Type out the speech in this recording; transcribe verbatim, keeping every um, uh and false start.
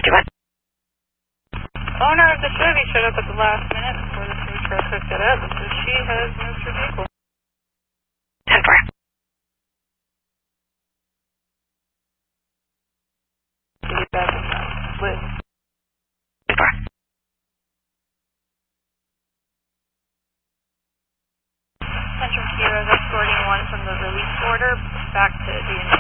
fifty-one. Owner of the Chevy showed up at the last minute before the food truck hooked it up, so she has moved her vehicle. ten four. To get back in the list. ten four. Central Sierra is escorting one from the release order back to the